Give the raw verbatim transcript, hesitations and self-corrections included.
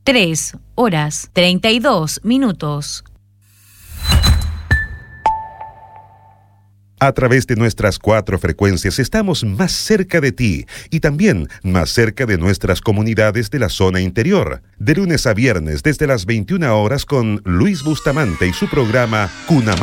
tres horas treinta y dos minutos. A través de nuestras cuatro frecuencias estamos más cerca de ti y también más cerca de nuestras comunidades de la zona interior. De lunes a viernes desde las veintiuna horas con Luis Bustamante y su programa Cuna